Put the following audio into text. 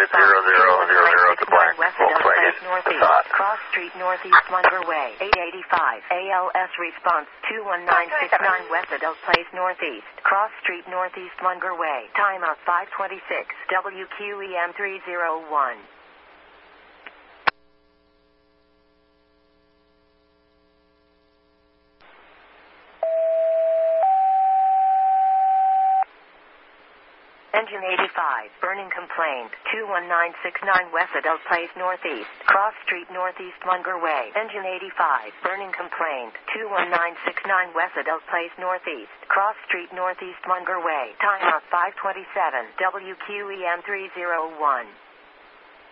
to blank, Volkswagen, Northeast, Passat. Cross Street Northeast, Munger Way, 885. ALS response 21969 West Adult Place Northeast, Cross Street Northeast, Munger Way. Timeout 526. WQEM 301. Engine 85, burning complaint, 21969 West Adult Place Northeast, Cross Street Northeast, Munger Way. Engine 85, burning complaint, 21969 West Adult Place Northeast, Cross Street Northeast, Munger Way. Timeout 527, WQEM 301.